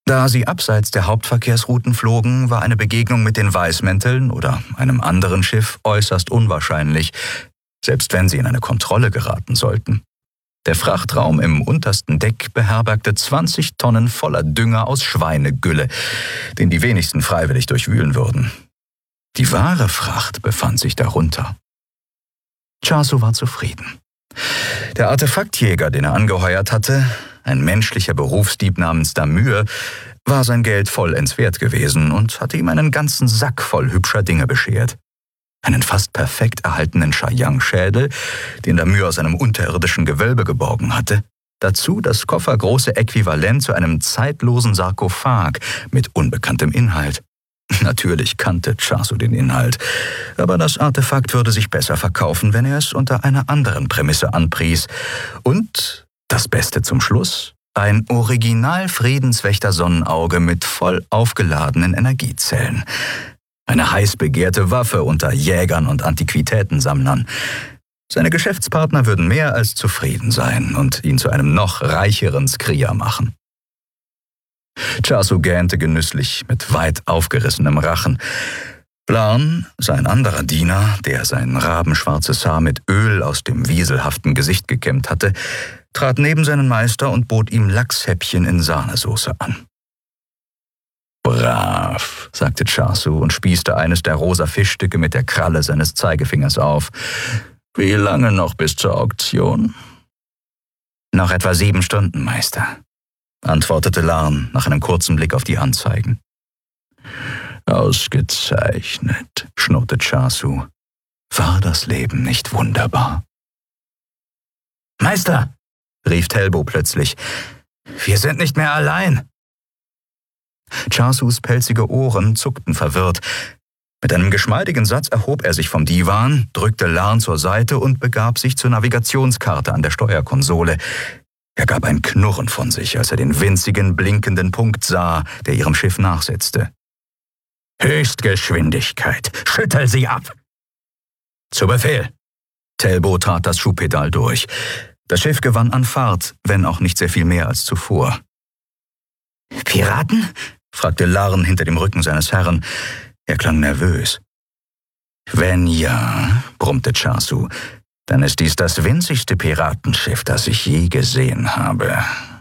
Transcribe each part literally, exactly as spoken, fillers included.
Da sie abseits der Hauptverkehrsrouten flogen, war eine Begegnung mit den Weißmänteln oder einem anderen Schiff äußerst unwahrscheinlich, selbst wenn sie in eine Kontrolle geraten sollten. Der Frachtraum im untersten Deck beherbergte zwanzig Tonnen voller Dünger aus Schweinegülle, den die wenigsten freiwillig durchwühlen würden. Die wahre Fracht befand sich darunter. Chasu war zufrieden. Der Artefaktjäger, den er angeheuert hatte, ein menschlicher Berufsdieb namens Damür, war sein Geld vollends wert gewesen und hatte ihm einen ganzen Sack voll hübscher Dinge beschert. Einen fast perfekt erhaltenen Shayang-Schädel, den Damür aus einem unterirdischen Gewölbe geborgen hatte. Dazu das koffergroße Äquivalent zu einem zeitlosen Sarkophag mit unbekanntem Inhalt. Natürlich kannte Chasu den Inhalt, aber das Artefakt würde sich besser verkaufen, wenn er es unter einer anderen Prämisse anpries. Und, das Beste zum Schluss, ein Original-Friedenswächter-Sonnenauge mit voll aufgeladenen Energiezellen. Eine heiß begehrte Waffe unter Jägern und Antiquitätensammlern. Seine Geschäftspartner würden mehr als zufrieden sein und ihn zu einem noch reicheren Skrier machen. Chasu gähnte genüsslich mit weit aufgerissenem Rachen. Blarn, sein anderer Diener, der sein rabenschwarzes Haar mit Öl aus dem wieselhaften Gesicht gekämmt hatte, trat neben seinen Meister und bot ihm Lachshäppchen in Sahnesoße an. »Brav«, sagte Chasu und spießte eines der rosa Fischstücke mit der Kralle seines Zeigefingers auf. »Wie lange noch bis zur Auktion?« »Noch etwa sieben Stunden, Meister«, antwortete Larn nach einem kurzen Blick auf die Anzeigen. »Ausgezeichnet«, schnurrte Chasu. »War das Leben nicht wunderbar?« »Meister«, rief Telbo plötzlich, »wir sind nicht mehr allein.« Chasus pelzige Ohren zuckten verwirrt. Mit einem geschmeidigen Satz erhob er sich vom Divan, drückte Larn zur Seite und begab sich zur Navigationskarte an der Steuerkonsole. Er gab ein Knurren von sich, als er den winzigen, blinkenden Punkt sah, der ihrem Schiff nachsetzte. »Höchstgeschwindigkeit! Schüttel sie ab!« »Zu Befehl!« Telbo trat das Schubpedal durch. Das Schiff gewann an Fahrt, wenn auch nicht sehr viel mehr als zuvor. »Piraten?« fragte Larn hinter dem Rücken seines Herrn. Er klang nervös. »Wenn ja«, brummte Chasu, »dann ist dies das winzigste Piratenschiff, das ich je gesehen habe.«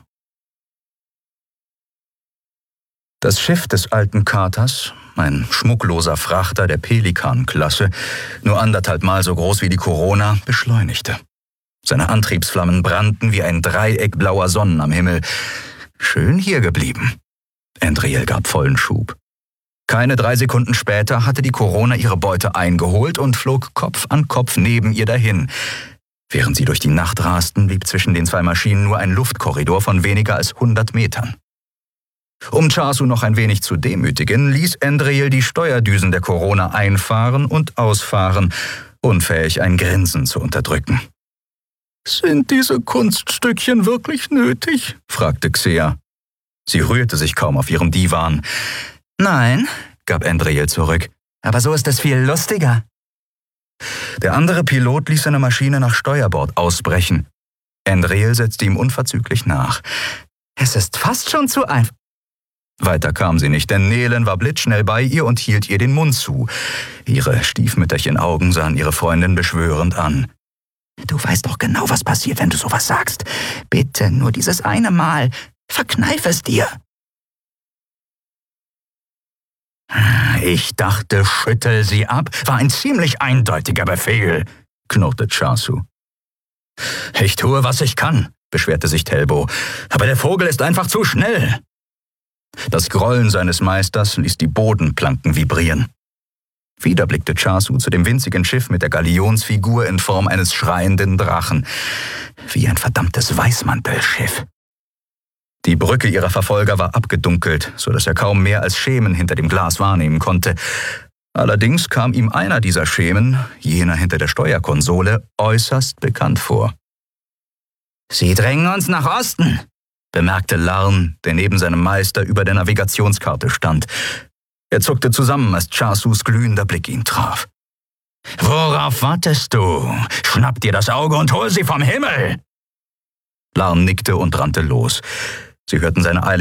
Das Schiff des alten Katers, ein schmuckloser Frachter der Pelikan-Klasse, nur anderthalb Mal so groß wie die Corona, beschleunigte. Seine Antriebsflammen brannten wie ein Dreieck blauer Sonnen am Himmel. Schön hier geblieben. Endriel gab vollen Schub. Keine drei Sekunden später hatte die Corona ihre Beute eingeholt und flog Kopf an Kopf neben ihr dahin. Während sie durch die Nacht rasten, blieb zwischen den zwei Maschinen nur ein Luftkorridor von weniger als hundert Metern. Um Chasu noch ein wenig zu demütigen, ließ Endriel die Steuerdüsen der Corona einfahren und ausfahren, unfähig ein Grinsen zu unterdrücken. »Sind diese Kunststückchen wirklich nötig?« fragte Xea. Sie rührte sich kaum auf ihrem Divan. »Nein«, gab Endriel zurück, »aber so ist es viel lustiger.« Der andere Pilot ließ seine Maschine nach Steuerbord ausbrechen. Endriel setzte ihm unverzüglich nach. »Es ist fast schon zu einfach.« Weiter kam sie nicht, denn Nelen war blitzschnell bei ihr und hielt ihr den Mund zu. Ihre Stiefmütterchen-Augen sahen ihre Freundin beschwörend an. »Du weißt doch genau, was passiert, wenn du sowas sagst. Bitte, nur dieses eine Mal. Verkneif es dir.« »Ich dachte, schüttel sie ab, war ein ziemlich eindeutiger Befehl«, knurrte Chasu. »Ich tue, was ich kann«, beschwerte sich Telbo, »aber der Vogel ist einfach zu schnell.« Das Grollen seines Meisters ließ die Bodenplanken vibrieren. Wieder blickte Chasu zu dem winzigen Schiff mit der Galionsfigur in Form eines schreienden Drachen. Wie ein verdammtes Weißmantelschiff. Die Brücke ihrer Verfolger war abgedunkelt, so dass er kaum mehr als Schemen hinter dem Glas wahrnehmen konnte. Allerdings kam ihm einer dieser Schemen, jener hinter der Steuerkonsole, äußerst bekannt vor. »Sie drängen uns nach Osten«, bemerkte Larn, der neben seinem Meister über der Navigationskarte stand. Er zuckte zusammen, als Chasus glühender Blick ihn traf. »Worauf wartest du? Schnapp dir das Auge und hol sie vom Himmel!« Larn nickte und rannte los. Sie hörten seine Eile